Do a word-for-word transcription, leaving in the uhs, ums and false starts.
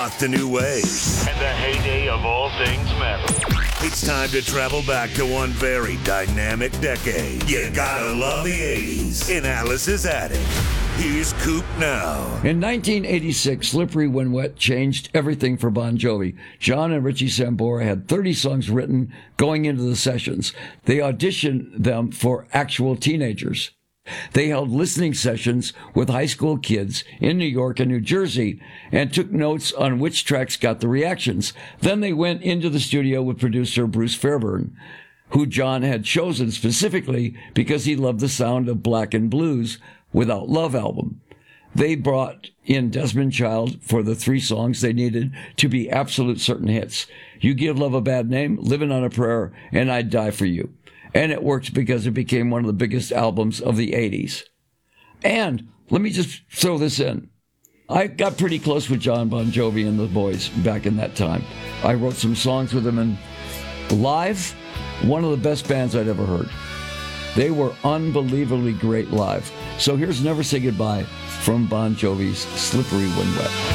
The new wave. And the heyday of all things metal. It's time to travel back to one very dynamic decade. You gotta love the eighties in Alice's Attic. Here's Coop now. In nineteen eighty-six, Slippery When Wet changed everything for Bon Jovi. John and Richie Sambora had thirty songs written going into the sessions. They auditioned them for actual teenagers. They held listening sessions with high school kids in New York and New Jersey and took notes on which tracks got the reactions. Then they went into the studio with producer Bruce Fairbairn, who John had chosen specifically because he loved the sound of Black and Blues Without Love album. They brought in Desmond Child for the three songs they needed to be absolute certain hits. You Give Love a Bad Name, Living on a Prayer, and I'd Die for You. And it worked because it became one of the biggest albums of the eighties. And let me just throw this in. I got pretty close with John Bon Jovi and the boys back in that time. I wrote some songs with them, and live, one of the best bands I'd ever heard. They were unbelievably great live. So here's Never Say Goodbye from Bon Jovi's Slippery When Wet.